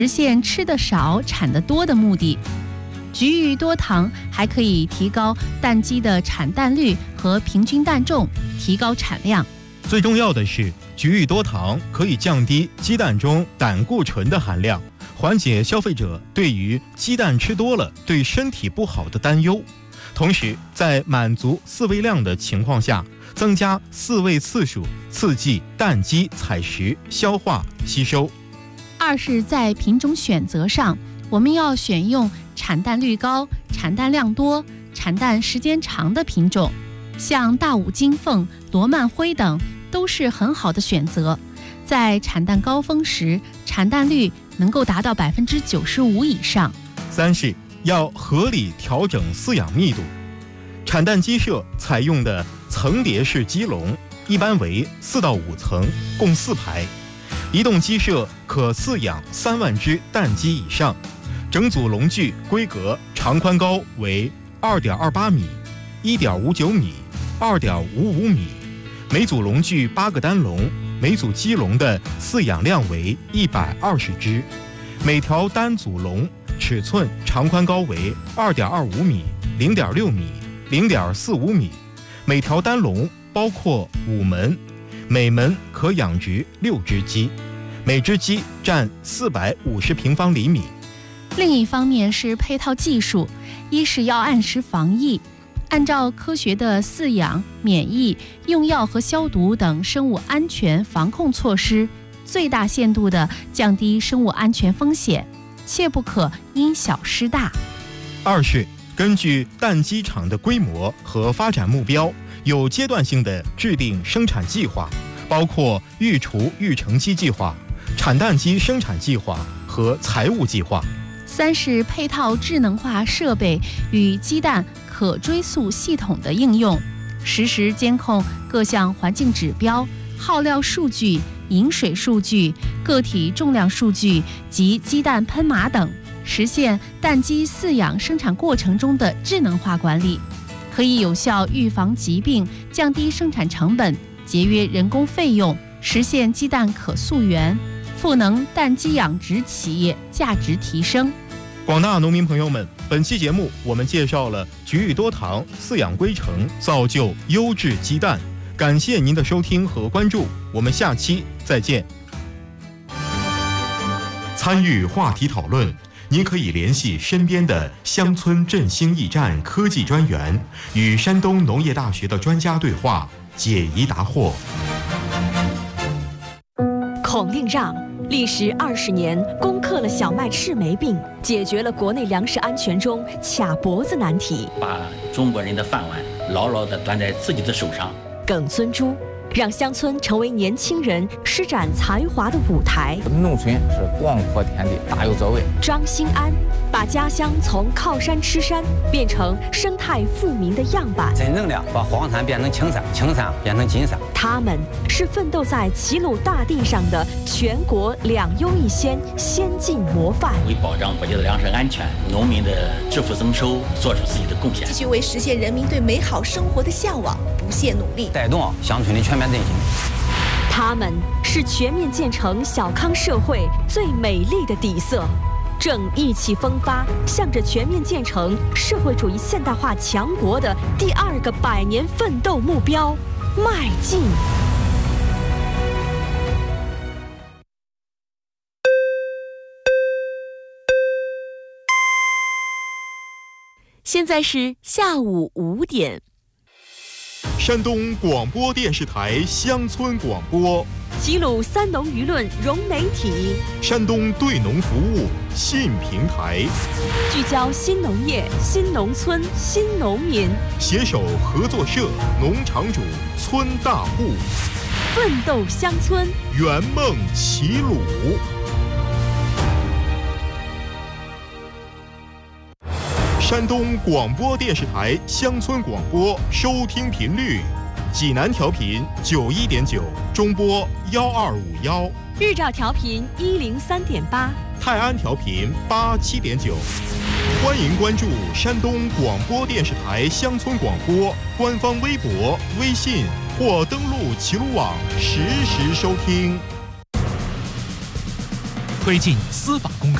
实现吃得少、产得多的目的。菊与多糖还可以提高蛋鸡的产蛋率和平均蛋重，提高产量。 最重要的是，菊与多糖可以降低鸡蛋中胆固醇的含量，缓解消费者对于鸡蛋吃多了对身体不好的担忧。同时，在满足饲喂量的情况下，增加饲喂次数，刺激蛋鸡采食、消化、吸收。 二是在品种选择上，我们要选用产蛋率高、产蛋量多、产蛋时间长的品种，像大五金凤、罗曼辉等都是很好的选择。在产蛋高峰时，产蛋率能够达到95%以上。 三是要合理调整饲养密度。产蛋鸡舍采用的层叠式鸡笼，一般为4到5层，共4排。一栋鸡舍可饲养3万只蛋鸡以上，整组笼具规格长宽高为2.28米、1.59米、2.55米，每组笼具8个单笼，每组鸡笼的饲养量为120只，每条单组笼尺寸长宽高为2.25米、0.6米、0.45米，每条单笼包括5门，每门可养殖6只鸡，每只鸡占450平方厘米。 另一方面是配套技术，一是要按时防疫，按照科学的饲养、免疫、用药和消毒等生物安全防控措施，最大限度地降低生物安全风险，切不可因小失大。 二是根据蛋鸡场的规模和发展目标，有阶段性的制定生产计划，包括育雏育成鸡计划、产蛋鸡生产计划和财务计划。 三是配套智能化设备与鸡蛋可追溯系统的应用，实时监控各项环境指标、耗料数据、饮水数据、个体重量数据及鸡蛋喷码等，实现蛋鸡饲养生产过程中的智能化管理，可以有效预防疾病，降低生产成本，节约人工费用，实现鸡蛋可溯源，赋能蛋鸡养殖企业价值提升。 广大农民朋友们，本期节目我们介绍了菊与多糖饲养规程，造就优质鸡蛋。感谢您的收听和关注，我们下期再见。参与话题讨论，您可以联系身边的乡村振兴驿站科技专员，与山东农业大学的专家对话，解疑答惑。 孔令让历时20年，攻克了小麦赤霉病，解决了国内粮食安全中卡脖子难题， 把中国人的饭碗牢牢地攥在自己的手上。 耿尊珠让乡村成为年轻人施展才华的舞台。 农村是广阔天地，大有作为。 张兴安把家乡从靠山吃山变成生态富民的样板， 真正的把黄山变成青山，青山变成金山。 他们是奋斗在齐鲁大地上的全国2优1先先进模范， 为保障国家的粮食安全、农民的致富增收做出自己的贡献， 继续为实现人民对美好生活的向往不懈努力， 带动乡村的全面振兴。 他们是全面建成小康社会最美丽的底色，正意气风发，向着全面建成社会主义现代化强国的第2个100年奋斗目标迈进。现在是下午5点。 山东广播电视台乡村广播， 齐鲁3农舆论融媒体， 山东对农服务新平台， 聚焦新农业、新农村、新农民， 携手合作社、农场主、村大户， 奋斗乡村， 圆梦齐鲁。山东广播电视台乡村广播收听频率：济南调频91.9，中波12551； 日照调频103.8， 泰安调频87.9。欢迎关注山东广播电视台乡村广播官方微博、微信，或登录齐鲁网实时收听。 推进司法公开。